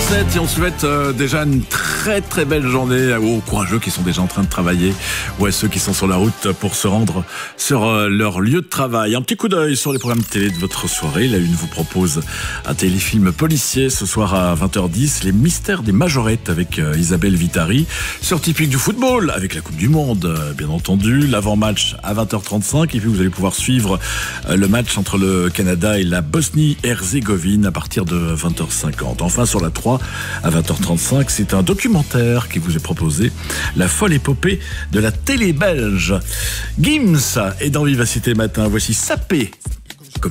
7h07 et on souhaite déjà une très très belle journée aux courageux qui sont déjà en train de travailler ou à ceux qui sont sur la route pour se rendre sur leur lieu de travail. Un petit coup d'œil sur les programmes télé de votre soirée. La Une vous propose un téléfilm policier ce soir à 20h10, Les Mystères des Majorettes avec Isabelle Vitari. Sur Typique du football avec la Coupe du Monde, bien entendu. L'avant-match à 20h35 et puis vous allez pouvoir suivre le match entre le Canada et la Bosnie-Herzégovine à partir de 20h50. Enfin, sur la 3, à 20h35, c'est un documentaire qui vous est proposé, La folle épopée de la télé belge. Gims est dans Vivacité Matin. Voici Sapé.